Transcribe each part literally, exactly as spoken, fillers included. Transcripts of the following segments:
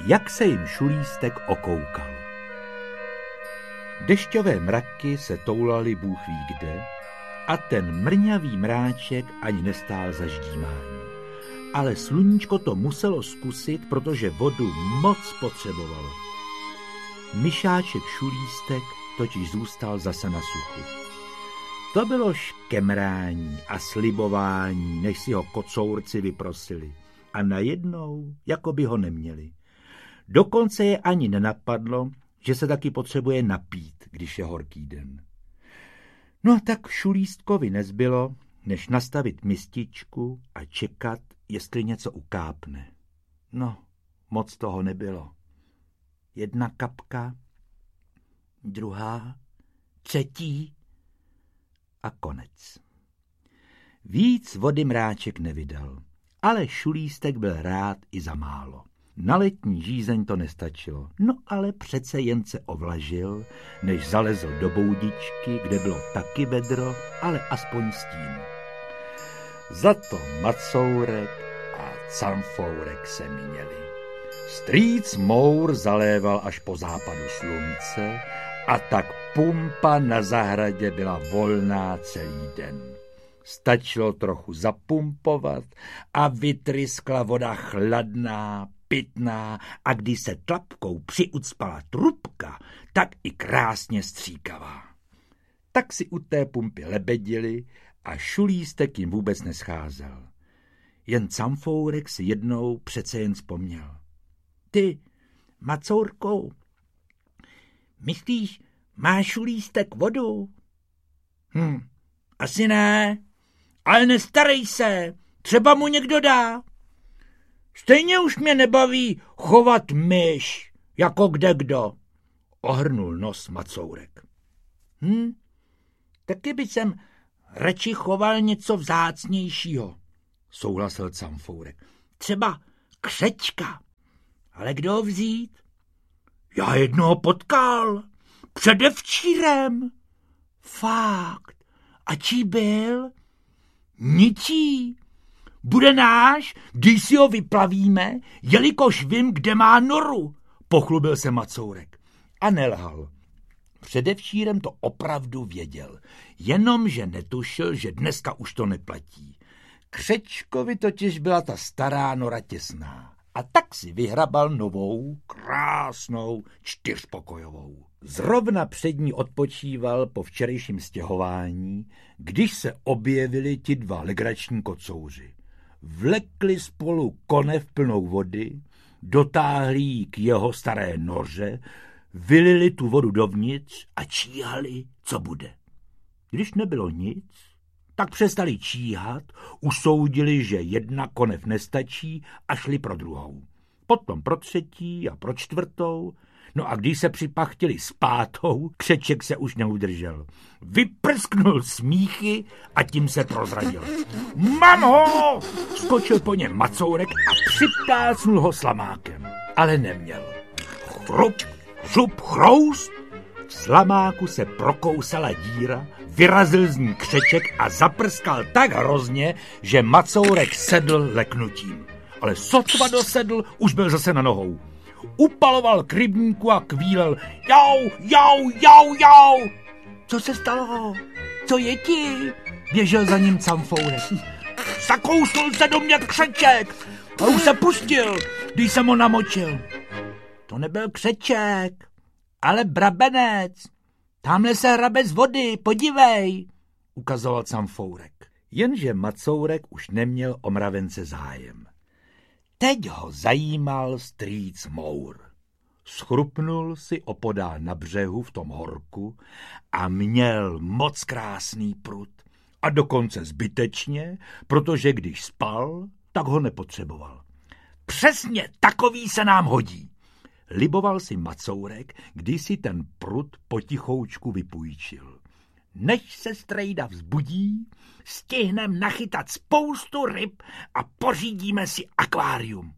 jak se jim Šulístek okoukal. Dešťové mraky se toulaly bůh ví kde a ten mrňavý mráček ani nestál za ždímání. Ale sluníčko to muselo zkusit, protože vodu moc potřebovalo. Myšáček Šulístek totiž zůstal zase na suchu. To bylo škemrání a slibování, než si ho kocourci vyprosili. A najednou, jako by ho neměli. Dokonce je ani nenapadlo, že se taky potřebuje napít, když je horký den. No a tak Šulístkovi nezbylo, než nastavit mističku a čekat, jestli něco ukápne. No, moc toho nebylo. Jedna kapka, druhá, třetí a konec. Víc vody mráček nevydal, ale Šulístek byl rád i za málo. Na letní žízeň to nestačilo, no ale přece jen se ovlažil, než zalezl do boudičky, kde bylo taky vedro, ale aspoň stín. Za to Macourek a Canfourek se měli. Strýc Mour zaléval až po západu slunce a tak pumpa na zahradě byla volná celý den. Stačilo trochu zapumpovat a vytryskla voda chladná, pitná a když se tlapkou přiucpala trubka, tak i krásně stříkavá. Tak si u té pumpy lebedili a Šulístek jim vůbec nescházel. Jen Canfourek si jednou přece jen vzpomněl. Ty, Macourkou, myslíš, má Šulístek vodu? Hm, asi ne, ale nestarej se, třeba mu někdo dá. Stejně už mě nebaví chovat myš, jako kdekdo, ohrnul nos Macourek. Hm, taky by jsem radši choval něco vzácnějšího, souhlasil Canfourek. Třeba křečka, ale kdo ho vzít? Já jednoho potkal, předevčírem. Fakt, a čí byl? Ničí. Bude náš, když si ho vyplavíme, jelikož vím, kde má noru, pochlubil se Macourek. A nelhal. Předevčírem to opravdu věděl, jenomže netušil, že dneska už to neplatí. Křečkovi totiž byla ta stará nora těsná a tak si vyhrabal novou, krásnou, čtyřpokojovou. Zrovna před ní odpočíval po včerejším stěhování, když se objevili ti dva legrační kocouři. Vlekli spolu konev plnou vody, dotáhli ji k jeho staré noře, vylili tu vodu dovnitř a číhali, co bude. Když nebylo nic, tak přestali číhat, usoudili, že jedna konev nestačí a šli pro druhou. Potom pro třetí a pro čtvrtou. No a když se připachtili s pátou, Křeček se už neudržel. Vyprsknul smíchy a tím se prozradil. Mám ho! Skočil po něm Macourek a připlácnul ho slamákem. Ale neměl. Chrup, šup, chroust. V slamáku se prokousala díra, vyrazil z ní Křeček a zaprskal tak hrozně, že Macourek sedl leknutím. Ale sotva dosedl, už byl zase na nohou. Upaloval k rybníku a kvílel. Jau, jau, jau, jau. Co se stalo? Co je ti? Běžel za ním Canfourek. Zakousnul se do mě Křeček a už se pustil, když jsem ho namočil. To nebyl Křeček, ale brabenec. Tamhle se hrabe z vody, podívej, ukazoval Canfourek. Jenže Macourek už neměl o mravence zájem. Teď ho zajímal strýc Mour. Schrupnul si opodál na břehu v tom horku a měl moc krásný prut. A dokonce zbytečně, protože když spal, tak ho nepotřeboval. Přesně takový se nám hodí. Liboval si Macourek, když si ten prut potichoučku vypůjčil. Než se strejda vzbudí, stihnem nachytat spoustu ryb a pořídíme si akvárium.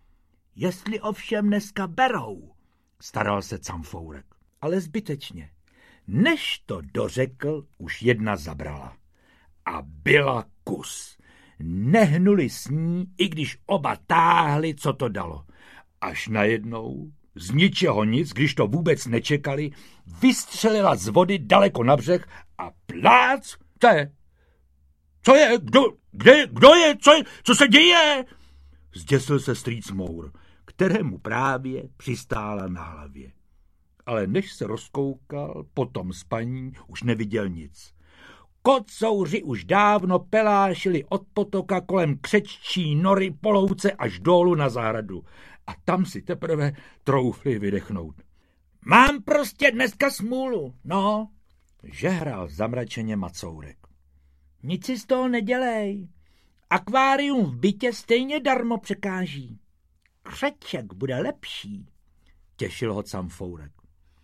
Jestli ovšem dneska berou, staral se Canfourek, ale zbytečně. Než to dořekl, už jedna zabrala. A byla kus. Nehnuli s ní, i když oba táhli, co to dalo. Až najednou, z ničeho nic, když to vůbec nečekali, vystřelila z vody daleko na břeh a plác, co je? Co je? Kdo, kde, kdo je? Co, je? Co se děje? Zděsil se strýc Mour, kterému právě přistála na hlavě. Ale než se rozkoukal po tom spaní, už neviděl nic. Kocouři už dávno pelášili od potoka kolem křeččí nory po louce až dolů na zahradu a tam si teprve troufli vydechnout. Mám prostě dneska smůlu, no, žehral zamračeně Macourek. Nic si z toho nedělej. Akvárium v bytě stejně darmo překáží. Křeček bude lepší, těšil ho Camfourek.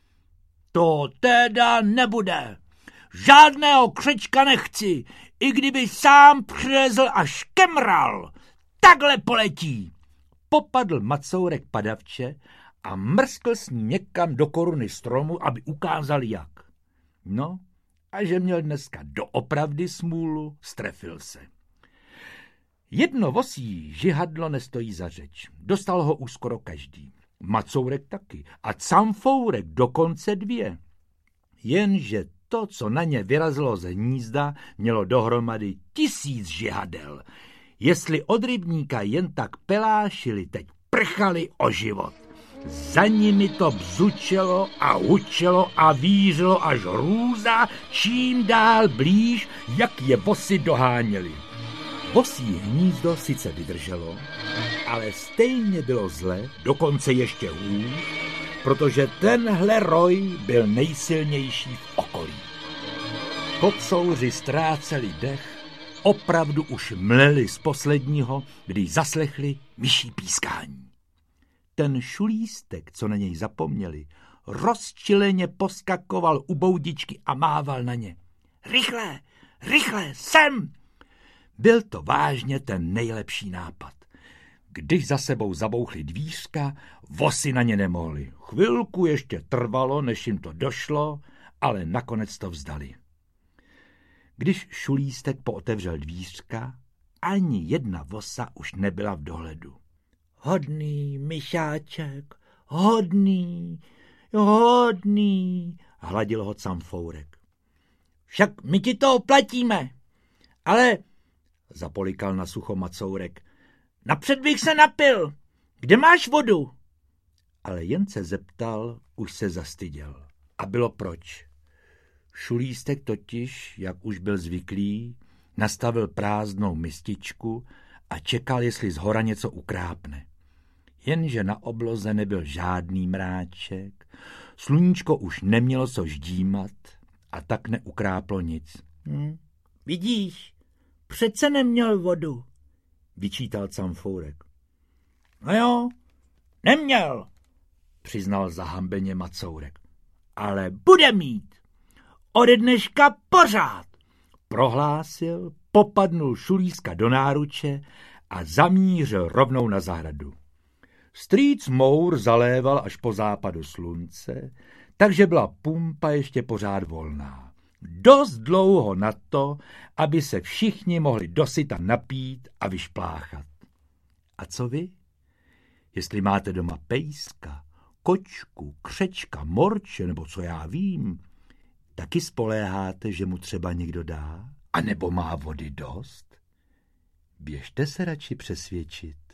To teda nebude. Žádného křečka nechci, i kdyby sám přilezl a škemral. Takhle poletí. Popadl Macourek padavče a mrskl s ní někam do koruny stromu, aby ukázal jak. No, a že měl dneska doopravdy smůlu, strefil se. Jedno vosí žihadlo nestojí za řeč. Dostal ho už skoro každý. Macourek taky a Camfourek dokonce dvě. Jenže to, co na ně vyrazilo ze hnízda, mělo dohromady tisíc žihadel. Jestli od rybníka jen tak pelášili, teď prchali o život. Za nimi to bzučelo a hučelo a vířilo až hrůza, čím dál blíž, jak je vosy doháněli. Vosí hnízdo sice vydrželo, ale stejně bylo zle, dokonce ještě hůř, protože tenhle roj byl nejsilnější v okolí. Kocouři ztráceli dech, opravdu už mleli z posledního, když zaslechli myší pískání. Ten šulístek, co na něj zapomněli, rozčileně poskakoval u boudičky a mával na ně. Rychle, rychle, sem! Byl to vážně ten nejlepší nápad. Když za sebou zabouchly dvířka, vosy na ně nemohli. Chvilku ještě trvalo, než jim to došlo, ale nakonec to vzdali. Když šulístek pootevřel dvířka, ani jedna vosa už nebyla v dohledu. Hodný myšáček, hodný, hodný, hladil ho Camfourek. Však my ti to oplatíme, ale, zapolikal na sucho Macourek, napřed bych se napil, kde máš vodu? Ale jen se zeptal, už se zastyděl. A bylo proč. Šulístek totiž, jak už byl zvyklý, nastavil prázdnou mističku a čekal, jestli zhora něco ukrápne. Jenže na obloze nebyl žádný mráček, sluníčko už nemělo co ždímat a tak neukráplo nic. Hm, vidíš, přece neměl vodu, vyčítal Camfourek. No jo, neměl, přiznal zahambeně Macourek. Ale bude mít. Ode dneška pořád, prohlásil, popadnul šulíska do náruče a zamířil rovnou na zahradu. Strýc Mour zaléval až po západu slunce, takže byla pumpa ještě pořád volná. Dost dlouho na to, aby se všichni mohli dosyta napít a vyšpláchat. A co vy? Jestli máte doma pejska, kočku, křečka, morče nebo co já vím, taky spoléháte, že mu třeba někdo dá? A nebo má vody dost? Běžte se radši přesvědčit.